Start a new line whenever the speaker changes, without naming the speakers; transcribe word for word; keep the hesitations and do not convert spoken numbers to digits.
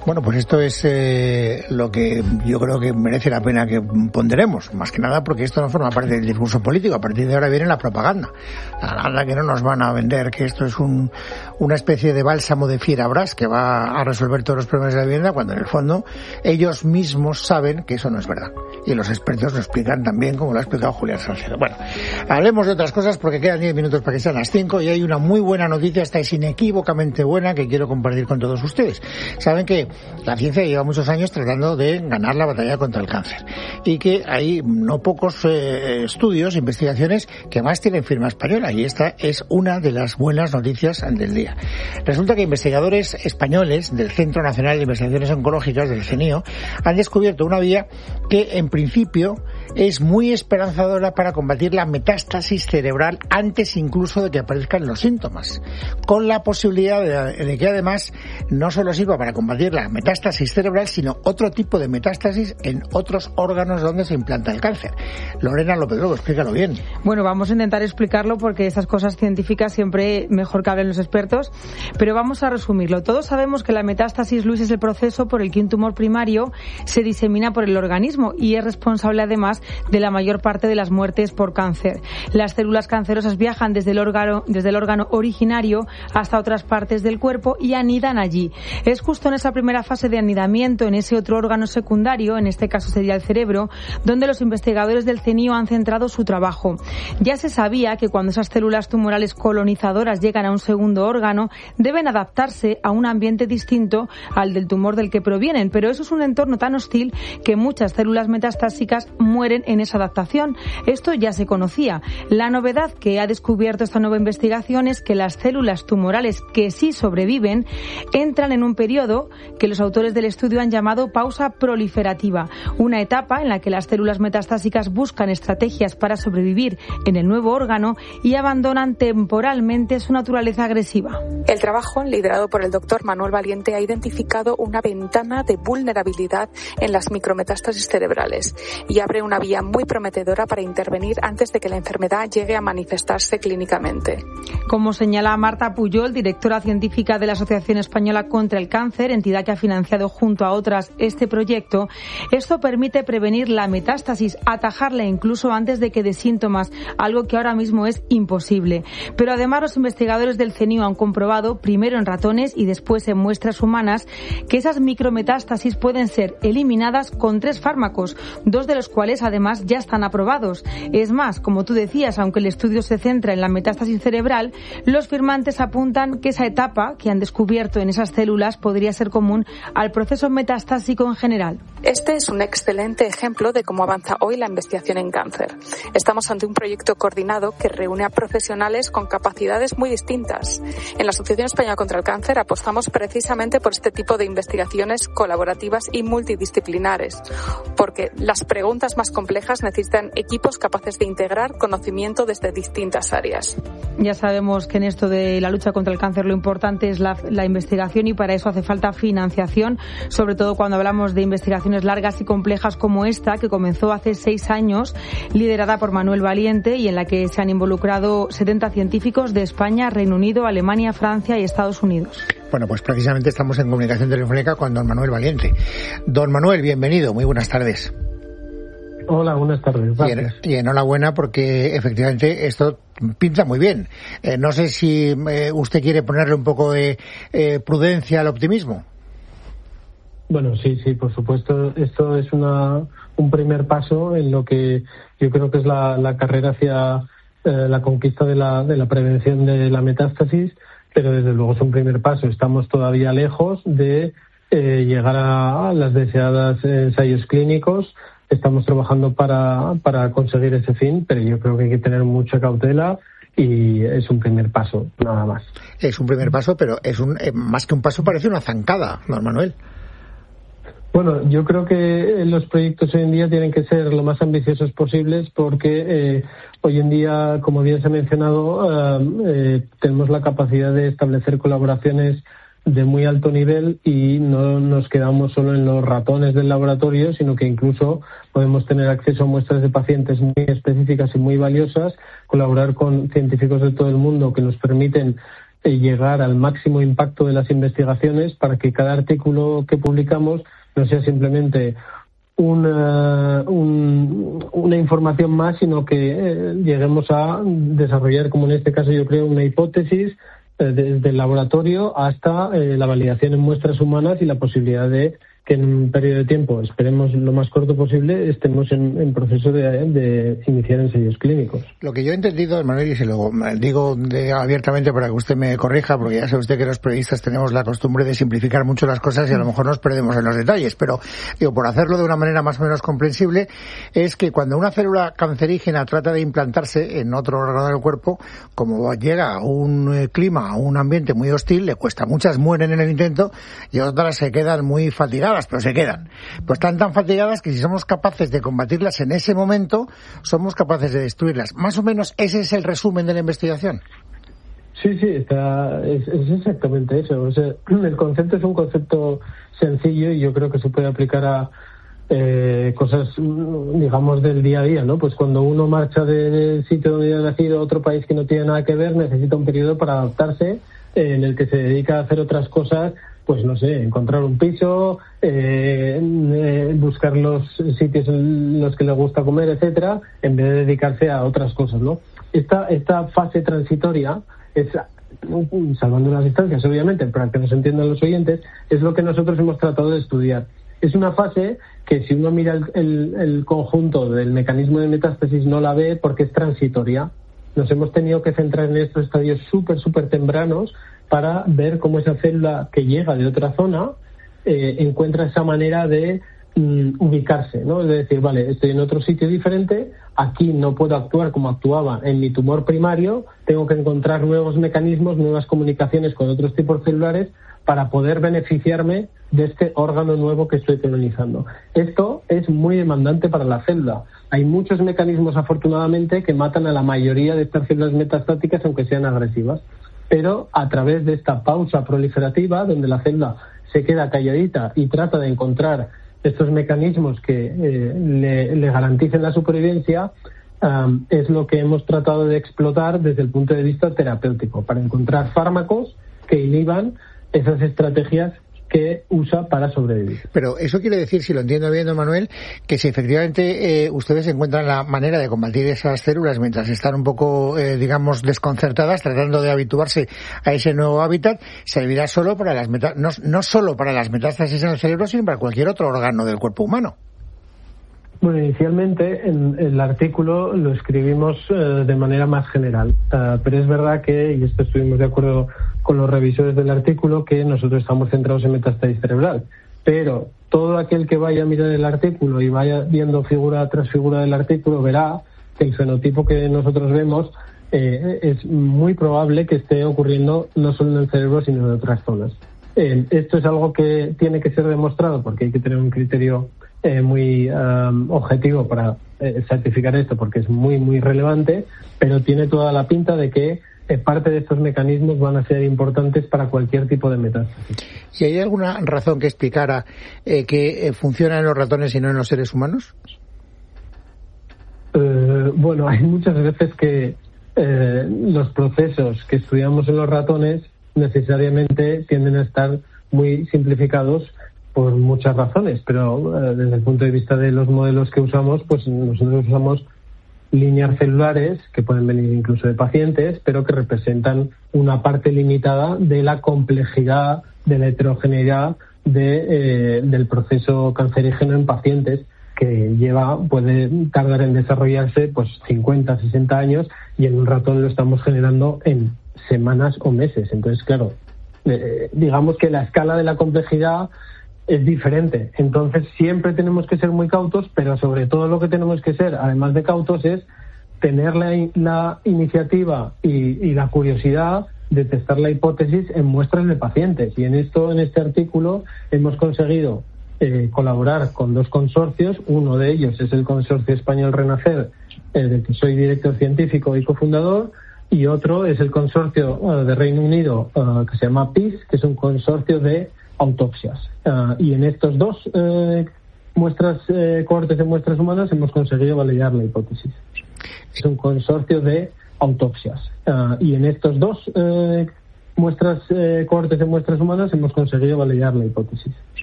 Bueno, pues esto es eh, lo que yo creo que merece la pena que ponderemos, más que nada porque esto no forma parte del discurso político. A partir de ahora viene la propaganda, la propaganda que no nos van a vender que esto es un, una especie de bálsamo de fierabrás que va a resolver todos los problemas de la vivienda, cuando en el fondo ellos mismos saben que eso no es verdad. Y los expertos lo explican también, como lo ha explicado Julián Salcedo. Bueno, hablemos de otras cosas porque quedan diez minutos para que sean las cinco y hay una muy buena noticia, esta es inequívocamente buena, que quiero compartir con todos ustedes. Saben que la ciencia lleva muchos años tratando de ganar la batalla contra el cáncer y que hay no pocos eh, estudios, investigaciones que más tienen firma española, y esta es una de las buenas noticias del día. Resulta que investigadores españoles del Centro Nacional de Investigaciones Oncológicas, del CENIO, han descubierto una vía que en principio es muy esperanzadora para combatir la metástasis cerebral antes incluso de que aparezcan los síntomas, con la posibilidad de, de que además no solo sirva para combatir la metástasis cerebral, sino otro tipo de metástasis en otros órganos donde se implanta el cáncer. Lorena López Lobo, explícalo bien.
Bueno, vamos a intentar explicarlo porque esas cosas científicas siempre mejor que hablen los expertos, pero vamos a resumirlo. Todos sabemos que la metástasis, Luis, es el proceso por el que un tumor primario se disemina por el organismo y es responsable además de la mayor parte de las muertes por cáncer. Las células cancerosas viajan desde el órgano, desde el órgano originario hasta otras partes del cuerpo y anidan allí. Es justo en esa primera fase de anidamiento, en ese otro órgano secundario, en este caso sería el cerebro, donde los investigadores del CENIO han centrado su trabajo. Ya se sabía que cuando esas células tumorales colonizadoras llegan a un segundo órgano, deben adaptarse a un ambiente distinto al del tumor del que provienen, pero eso es un entorno tan hostil que muchas células metastásicas mueren en esa adaptación. Esto ya se conocía. La novedad que ha descubierto esta nueva investigación es que las células tumorales que sí sobreviven entran en un periodo que los autores del estudio han llamado pausa proliferativa, una etapa en la que las células metastásicas buscan estrategias para sobrevivir en el nuevo órgano y abandonan temporalmente su naturaleza agresiva.
El trabajo, liderado por el doctor Manuel Valiente, ha identificado una ventana de vulnerabilidad en las micrometástasis cerebrales y abre una vía muy prometedora para intervenir antes de que la enfermedad llegue a manifestarse clínicamente.
Como señala Marta Puyol, directora científica de la Asociación Española contra el Cáncer, entidad que ha financiado junto a otras este proyecto, esto permite prevenir la metástasis, atajarla incluso antes de que dé síntomas, algo que ahora mismo es imposible. Pero además los investigadores del CENIO han comprobado, primero en ratones y después en muestras humanas, que esas micrometástasis pueden ser eliminadas con tres fármacos, dos de los cuales además ya están aprobados. Es más, como tú decías, aunque el estudio se centra en la metástasis cerebral, los firmantes apuntan que esa etapa que han descubierto en esas células podría ser común al proceso metastásico en general.
Este es un excelente ejemplo de cómo avanza hoy la investigación en cáncer. Estamos ante un proyecto coordinado que reúne a profesionales con capacidades muy distintas. En la Asociación Española contra el Cáncer apostamos precisamente por este tipo de investigaciones colaborativas y multidisciplinares, porque las preguntas más complejas necesitan equipos capaces de integrar conocimiento desde distintas áreas.
Ya sabemos que en esto de la lucha contra el cáncer lo importante es la, la investigación y para eso hace falta financiación, sobre todo cuando hablamos de investigaciones largas y complejas como esta, que comenzó hace seis años, liderada por Manuel Valiente y en la que se han involucrado setenta científicos de España, Reino Unido, Alemania, Francia y Estados Unidos.
Bueno, pues precisamente estamos en comunicación telefónica con don Manuel Valiente. Don Manuel, bienvenido, muy buenas tardes.
Hola, buenas tardes.
Y, y enhorabuena porque efectivamente esto pinta muy bien. Eh, no sé si eh, usted quiere ponerle un poco de eh, prudencia al optimismo.
Bueno, sí, sí, por supuesto. Esto es una un primer paso en lo que yo creo que es la, la carrera hacia eh, la conquista de la, de la prevención de la metástasis, pero desde luego es un primer paso. Estamos todavía lejos de eh, llegar a, a las deseadas ensayos clínicos. Estamos trabajando para, para conseguir ese fin, pero yo creo que hay que tener mucha cautela y es un primer paso, nada más.
Es un primer paso, pero es un eh, más que un paso, parece una zancada, don Manuel.
Bueno, yo creo que los proyectos hoy en día tienen que ser lo más ambiciosos posibles porque eh, hoy en día, como bien se ha mencionado, eh, eh, tenemos la capacidad de establecer colaboraciones de muy alto nivel y no nos quedamos solo en los ratones del laboratorio, sino que incluso podemos tener acceso a muestras de pacientes muy específicas y muy valiosas, colaborar con científicos de todo el mundo que nos permiten eh, llegar al máximo impacto de las investigaciones para que cada artículo que publicamos no sea simplemente una, un, una información más, sino que eh, lleguemos a desarrollar, como en este caso yo creo, una hipótesis eh, desde el laboratorio hasta eh, la validación en muestras humanas y la posibilidad de que en un periodo de tiempo, esperemos lo más corto posible, estemos en, en proceso de, de iniciar ensayos clínicos.
Lo que yo he entendido, Manuel, y se lo digo de, abiertamente para que usted me corrija, porque ya sabe usted que los periodistas tenemos la costumbre de simplificar mucho las cosas y a lo mejor nos perdemos en los detalles, pero digo, por hacerlo de una manera más o menos comprensible, es que cuando una célula cancerígena trata de implantarse en otro órgano del cuerpo, como llega a un eh, clima, a un ambiente muy hostil, le cuesta. Muchas mueren en el intento y otras se quedan muy fatigadas, pero se quedan. Pues están tan fatigadas que si somos capaces de combatirlas en ese momento, somos capaces de destruirlas. Más o menos ese es el resumen de la investigación.
Sí, sí, está, es, es exactamente eso. O sea, el concepto es un concepto sencillo y yo creo que se puede aplicar a eh, cosas, digamos, del día a día, ¿no? Pues cuando uno marcha del sitio donde ha nacido a otro país que no tiene nada que ver, necesita un periodo para adaptarse, eh, en el que se dedica a hacer otras cosas, pues no sé, encontrar un piso, eh, eh, buscar los sitios en los que le gusta comer, etcétera, en vez de dedicarse a otras cosas, ¿no? Esta, esta fase transitoria es, salvando las distancias, obviamente, para que nos entiendan los oyentes, es lo que nosotros hemos tratado de estudiar. Es una fase que si uno mira el, el, el conjunto del mecanismo de metástasis no la ve porque es transitoria. Nos hemos tenido que centrar en estos estadios súper, súper tempranos para ver cómo esa célula que llega de otra zona eh, encuentra esa manera de mm, ubicarse, ¿no? Es decir, vale, estoy en otro sitio diferente, aquí no puedo actuar como actuaba en mi tumor primario, tengo que encontrar nuevos mecanismos, nuevas comunicaciones con otros tipos celulares para poder beneficiarme de este órgano nuevo que estoy colonizando. Esto es muy demandante para la célula. Hay muchos mecanismos, afortunadamente, que matan a la mayoría de estas células metastáticas, aunque sean agresivas. Pero a través de esta pausa proliferativa, donde la célula se queda calladita y trata de encontrar estos mecanismos que eh, le, le garanticen la supervivencia, um, es lo que hemos tratado de explotar desde el punto de vista terapéutico, para encontrar fármacos que inhiban esas estrategias que usa para sobrevivir.
Pero eso quiere decir, si lo entiendo bien, don Manuel, que si efectivamente eh, ustedes encuentran la manera de combatir esas células mientras están un poco, eh, digamos, desconcertadas, tratando de habituarse a ese nuevo hábitat, servirá solo para las meta- no, no solo para las metástasis en el cerebro, sino para cualquier otro órgano del cuerpo humano.
Bueno, inicialmente en el artículo lo escribimos eh, de manera más general, uh, pero es verdad que, y esto estuvimos de acuerdo con los revisores del artículo, que nosotros estamos centrados en metástasis cerebral, pero todo aquel que vaya a mirar el artículo y vaya viendo figura tras figura del artículo verá que el fenotipo que nosotros vemos eh, es muy probable que esté ocurriendo no solo en el cerebro, sino en otras zonas. Eh, esto es algo que tiene que ser demostrado porque hay que tener un criterio Eh, muy um, objetivo para eh, certificar esto, porque es muy muy relevante, pero tiene toda la pinta de que eh, parte de estos mecanismos van a ser importantes para cualquier tipo de metástasis.
¿Y hay alguna razón que explicara eh, que eh, funciona en los ratones y no en los seres humanos?
Eh, bueno, hay muchas veces que eh, los procesos que estudiamos en los ratones necesariamente tienden a estar muy simplificados por muchas razones, pero eh, desde el punto de vista de los modelos que usamos, pues nosotros usamos líneas celulares que pueden venir incluso de pacientes, pero que representan una parte limitada de la complejidad, de la heterogeneidad de, eh, del proceso cancerígeno en pacientes, que lleva, puede tardar en desarrollarse pues cincuenta, sesenta años, y en un ratón lo estamos generando en semanas o meses. Entonces, claro, eh, digamos que la escala de la complejidad es diferente. Entonces siempre tenemos que ser muy cautos, pero sobre todo lo que tenemos que ser, además de cautos, es tener la, la iniciativa y, y la curiosidad de testar la hipótesis en muestras de pacientes. Y en esto, en este artículo, hemos conseguido eh, colaborar con dos consorcios. Uno de ellos es el Consorcio Español Renacer, eh, del que soy director científico y cofundador, y otro es el consorcio uh, de Reino Unido, uh, que se llama P I S, que es un consorcio de autopsias. Uh, y en estos dos eh, muestras, eh, cohortes de muestras humanas hemos conseguido validar la hipótesis. Es un consorcio de autopsias. Uh, y en estos dos eh, muestras, eh, cohortes de muestras humanas hemos conseguido validar la hipótesis.